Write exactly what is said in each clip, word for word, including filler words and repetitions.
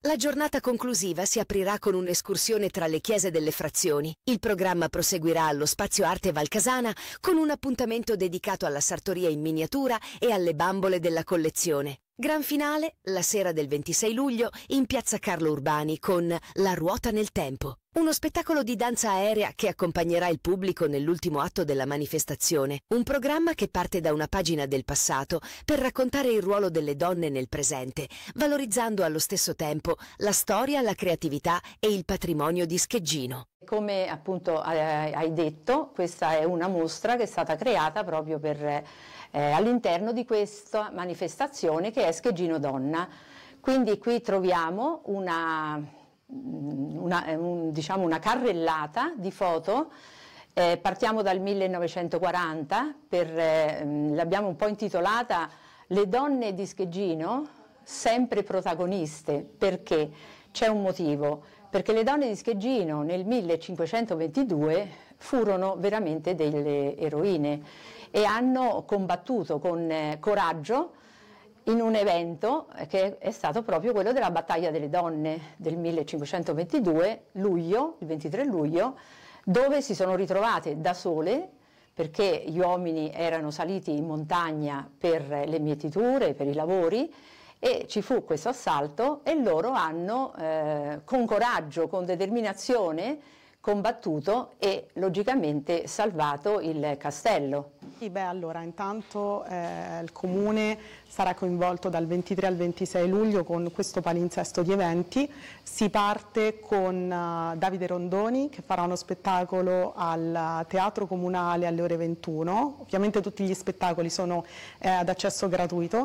La giornata conclusiva si aprirà con un'escursione tra le chiese delle frazioni. Il programma proseguirà allo Spazio Arte Valcasana con un appuntamento dedicato alla sartoria in miniatura e alle bambole della collezione. Gran finale la sera del ventisei luglio in piazza Carlo Urbani con La ruota nel tempo, uno spettacolo di danza aerea che accompagnerà il pubblico nell'ultimo atto della manifestazione, un programma che parte da una pagina del passato per raccontare il ruolo delle donne nel presente, valorizzando allo stesso tempo la storia, la creatività e il patrimonio di Scheggino. Come appunto hai detto, questa è una mostra che è stata creata proprio per Eh, all'interno di questa manifestazione che è Scheggino Donna. Quindi qui troviamo una, una, un, diciamo una carrellata di foto, eh, partiamo dal millenovecentoquaranta, per, eh, l'abbiamo un po' intitolata Le donne di Scheggino, sempre protagoniste. Perché? C'è un motivo, perché le donne di Scheggino nel millecinquecentoventidue furono veramente delle eroine e hanno combattuto con eh, coraggio in un evento che è stato proprio quello della battaglia delle donne del millecinquecentoventidue, luglio, il ventitré luglio, dove si sono ritrovate da sole perché gli uomini erano saliti in montagna per le mietiture, per i lavori, e ci fu questo assalto e loro hanno eh, con coraggio, con determinazione combattuto e logicamente salvato il castello. Beh, allora, intanto eh, il Comune sarà coinvolto dal ventitré al ventisei luglio con questo palinsesto di eventi. Si parte con uh, Davide Rondoni che farà uno spettacolo al Teatro Comunale alle ore ventuno. Ovviamente tutti gli spettacoli sono eh, ad accesso gratuito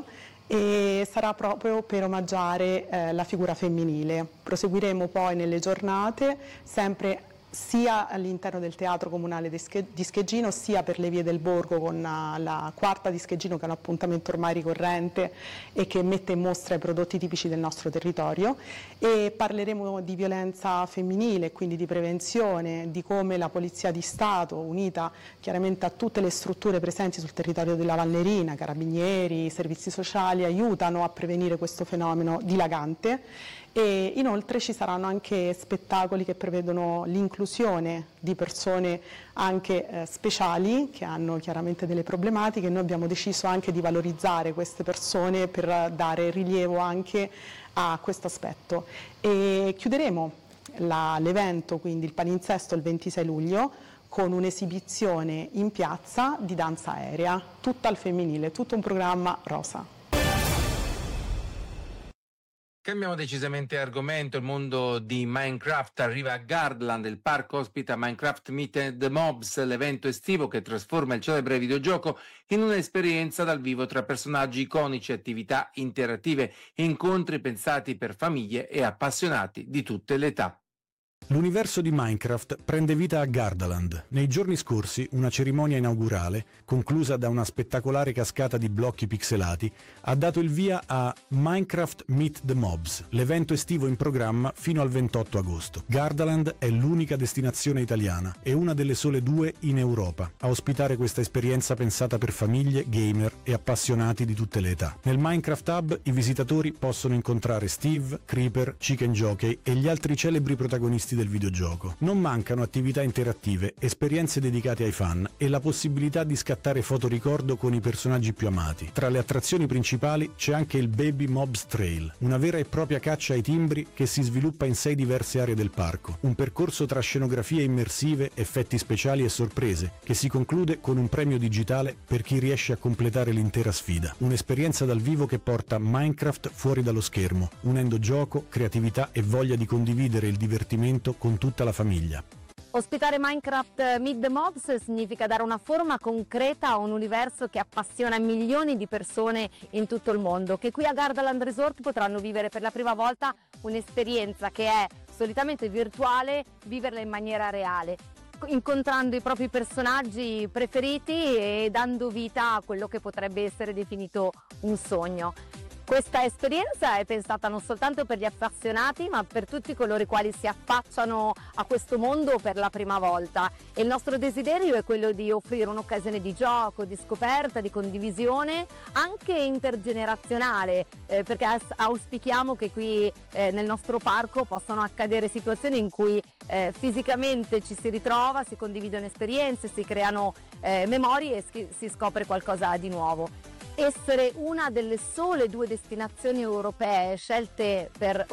e sarà proprio per omaggiare eh, la figura femminile. Proseguiremo poi nelle giornate sempre sia all'interno del Teatro Comunale di Scheggino sia per le vie del Borgo con la Quarta di Scheggino, che è un appuntamento ormai ricorrente e che mette in mostra i prodotti tipici del nostro territorio, e parleremo di violenza femminile, quindi di prevenzione, di come la Polizia di Stato, unita chiaramente a tutte le strutture presenti sul territorio della Valnerina, carabinieri, servizi sociali, aiutano a prevenire questo fenomeno dilagante. E inoltre ci saranno anche spettacoli che prevedono l'inclusione di persone anche eh, speciali che hanno chiaramente delle problematiche. Noi abbiamo deciso anche di valorizzare queste persone per dare rilievo anche a questo aspetto. E chiuderemo l'evento, quindi il palinsesto, il ventisei luglio con un'esibizione in piazza di danza aerea, tutta al femminile, tutto un programma rosa. Cambiamo decisamente argomento. Il mondo di Minecraft arriva a Gardaland. Il parco ospita Minecraft Meet the Mobs, l'evento estivo che trasforma il celebre videogioco in un'esperienza dal vivo tra personaggi iconici, attività interattive e incontri pensati per famiglie e appassionati di tutte le età. L'universo di Minecraft prende vita a Gardaland. Nei giorni scorsi una cerimonia inaugurale, conclusa da una spettacolare cascata di blocchi pixelati, ha dato il via a Minecraft Meet the Mobs, l'evento estivo in programma fino al ventotto agosto. Gardaland è l'unica destinazione italiana e una delle sole due in Europa a ospitare questa esperienza pensata per famiglie, gamer e appassionati di tutte le età. Nel Minecraft Hub i visitatori possono incontrare Steve, Creeper, Chicken Jockey e gli altri celebri protagonisti del videogioco. Non mancano attività interattive, esperienze dedicate ai fan e la possibilità di scattare fotoricordo con i personaggi più amati. Tra le attrazioni principali c'è anche il Baby Mobs Trail, una vera e propria caccia ai timbri che si sviluppa in sei diverse aree del parco. Un percorso tra scenografie immersive, effetti speciali e sorprese, che si conclude con un premio digitale per chi riesce a completare l'intera sfida. Un'esperienza dal vivo che porta Minecraft fuori dallo schermo, unendo gioco, creatività e voglia di condividere il divertimento con tutta la famiglia. Ospitare Minecraft Meet the Mobs significa dare una forma concreta a un universo che appassiona milioni di persone in tutto il mondo, che qui a Gardaland Resort potranno vivere per la prima volta un'esperienza che è solitamente virtuale, viverla in maniera reale, incontrando i propri personaggi preferiti e dando vita a quello che potrebbe essere definito un sogno. Questa esperienza è pensata non soltanto per gli appassionati, ma per tutti coloro i quali si affacciano a questo mondo per la prima volta. E il nostro desiderio è quello di offrire un'occasione di gioco, di scoperta, di condivisione, anche intergenerazionale, eh, perché as- auspichiamo che qui eh, nel nostro parco possano accadere situazioni in cui eh, fisicamente ci si ritrova, si condividono esperienze, si creano eh, memorie e si, si scopre qualcosa di nuovo. Essere una delle sole due destinazioni europee scelte per